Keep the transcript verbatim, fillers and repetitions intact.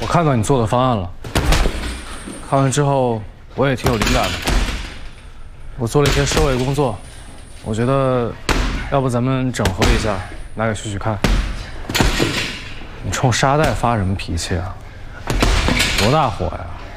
看到你做的方案了，看完之后我也挺有灵感的。我做了一些收尾工作，我觉得，要不咱们整合一下，拿给旭旭看。你冲沙袋发什么脾气啊？多大火呀！